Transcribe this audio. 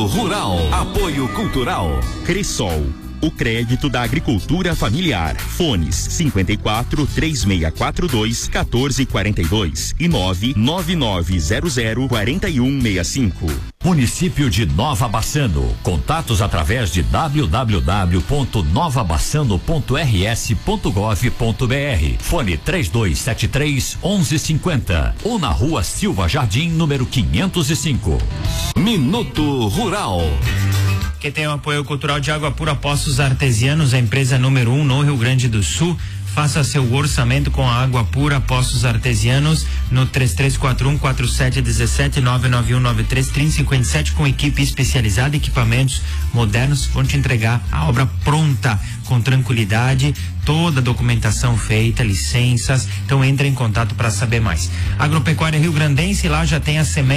Rural. Apoio Cultural. Cressol, o crédito da agricultura familiar. Fones 54 3642 1442 e 99900 4165. Município de Nova Bassano. Contatos através de www.novabassano.rs.gov.br. Fone 3273 1150 ou na Rua Silva Jardim, número 505. Minuto Rural. Que tem o apoio cultural de Água Pura Poços Artesianos, a empresa número 1 no Rio Grande do Sul. Faça seu orçamento com a Água Pura Poços Artesianos no 3341-4717 99193-3057 com equipe especializada, equipamentos modernos, vão te entregar a obra pronta, com tranquilidade, toda a documentação feita, licenças. Então entre em contato para saber mais. Agropecuária Rio Grandense, lá já tem a semente